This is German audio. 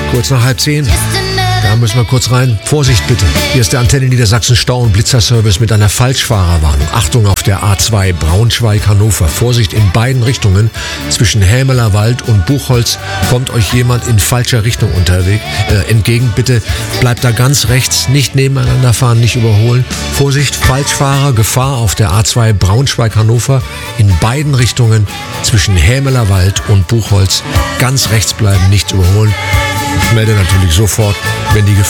Kurz nach 9:30. Da müssen wir kurz rein. Vorsicht bitte. Hier ist der Antenne Niedersachsen Stau- und Blitzerservice mit einer Falschfahrerwarnung. Achtung auf der A2 Braunschweig-Hannover. Vorsicht in beiden Richtungen. Zwischen Hämeler Wald und Buchholz kommt euch jemand in falscher Richtung entgegen. Bitte bleibt da ganz rechts. Nicht nebeneinander fahren, nicht überholen. Vorsicht, Falschfahrer, Gefahr auf der A2 Braunschweig-Hannover. In beiden Richtungen zwischen Hämeler Wald und Buchholz. Ganz rechts bleiben, nicht überholen. Ich melde natürlich sofort, wenn die Gefahr